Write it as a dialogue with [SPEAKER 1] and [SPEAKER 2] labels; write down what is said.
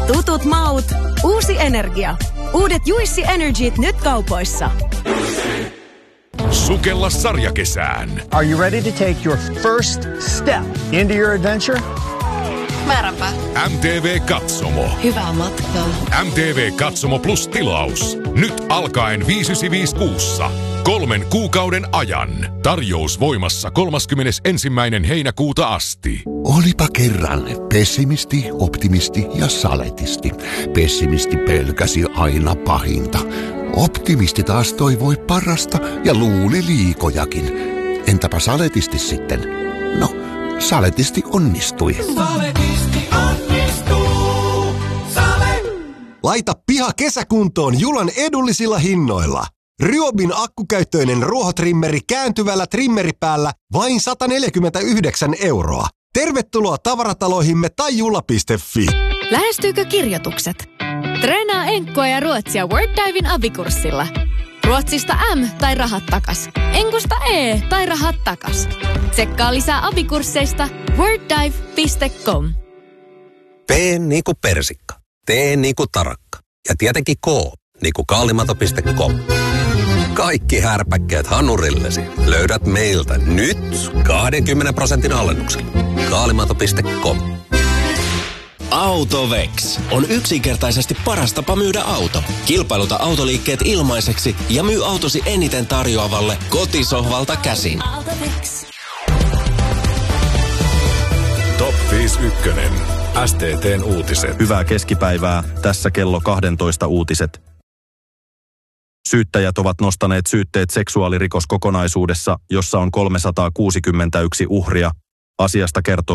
[SPEAKER 1] Tutut maut, uusi energia. Uudet Juicy Energyt nyt kaupoissa.
[SPEAKER 2] Sukella sarjakesään.
[SPEAKER 3] Are you ready to take your first step into your adventure?
[SPEAKER 4] Määränpä.
[SPEAKER 2] MTV Katsomo.
[SPEAKER 4] Hyvää matkaa.
[SPEAKER 2] MTV Katsomo Plus -tilaus. Nyt alkaen 595 kuussa. 3 kuukauden ajan. Tarjous voimassa 31. heinäkuuta asti.
[SPEAKER 5] Olipa kerran pessimisti, optimisti ja saletisti. Pessimisti pelkäsi aina pahinta. Optimisti taas toivoi parasta ja luuli liikojakin. Entäpä saletisti sitten? No, saletisti onnistui.
[SPEAKER 6] Saletisti onnistuu.
[SPEAKER 7] Laita piha kesäkuntoon Julan edullisilla hinnoilla. Ryobin akkukäyttöinen ruohotrimmeri kääntyvällä trimmeripäällä vain 149 €. Tervetuloa tavarataloihimme tai jula.fi.
[SPEAKER 1] Lähestyykö kirjoitukset? Treenaa enkkoa ja ruotsia WordDiven abikurssilla. Ruotsista M tai rahat takas. Enkusta E tai rahat takas. Tsekkaa lisää abikursseista worddive.com.
[SPEAKER 8] P niinku persikka. T niinku tarakka. Ja tietenkin K niinku kaalimato.com. Kaikki härpäkkeet hanurillesi löydät meiltä nyt 20% alennuksella. Kaalimato.com.
[SPEAKER 9] Autovex on yksinkertaisesti paras tapa myydä auto. Kilpailuta autoliikkeet ilmaiseksi ja myy autosi eniten tarjoavalle kotisohvalta käsin.
[SPEAKER 1] Autovex.
[SPEAKER 2] Top 51. STT:n uutiset.
[SPEAKER 10] Hyvää keskipäivää. Tässä kello 12 uutiset. Syyttäjät ovat nostaneet syytteet seksuaalirikoskokonaisuudessa, jossa on 361 uhria. Asiasta kertoo